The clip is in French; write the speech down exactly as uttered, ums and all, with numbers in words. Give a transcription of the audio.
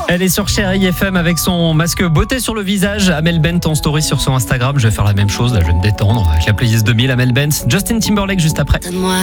Elle est sur Chérie F M avec son masque beauté sur le visage. Amel Bent en story sur son Instagram. Je vais faire la même chose, là je vais me détendre avec la playlist deux mille Amel Bent. Justin Timberlake juste après. Donne-moi